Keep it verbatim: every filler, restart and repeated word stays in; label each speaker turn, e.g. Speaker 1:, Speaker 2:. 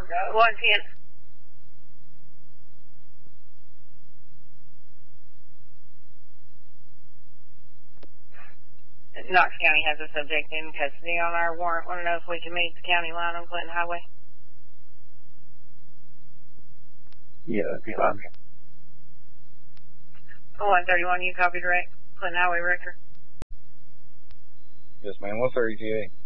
Speaker 1: one ten. Knox County has a subject in custody on our warrant. Want to know if we can meet the county line on Clinton Highway?
Speaker 2: Yeah, that'd be fine.
Speaker 1: one thirty-one, you copy direct. Clinton Highway record.
Speaker 2: Yes, ma'am. What's our E T A?